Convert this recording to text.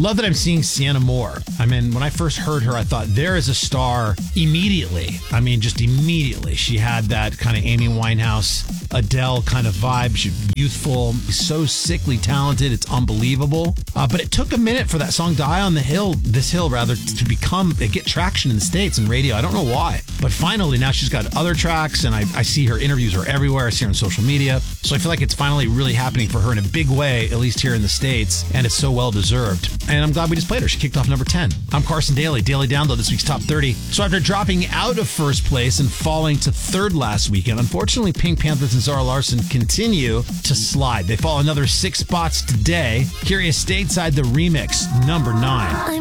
Love that I'm seeing Sienna Moore. I mean, when I first heard her, I thought there is a star immediately. I mean, just immediately. She had that kind of Amy Winehouse, Adele kind of vibe. She's youthful, so sickly talented. It's unbelievable. But it took a minute for that song Die on the Hill, this hill rather, to get traction in the States and radio. I don't know why. But finally, now she's got other tracks, and I see her interviews are everywhere. I see her on social media. So I feel like it's finally really happening for her in a big way, at least here in the States, and it's so well deserved. And I'm glad we just played her. She kicked off number 10. I'm Carson Daly. Daily Download, this week's Top 30. So after dropping out of first place and falling to third last weekend, unfortunately, Pink Panthers and Zara Larsson continue to slide. They fall another 6 spots today. Curious Stateside, the remix, number 9.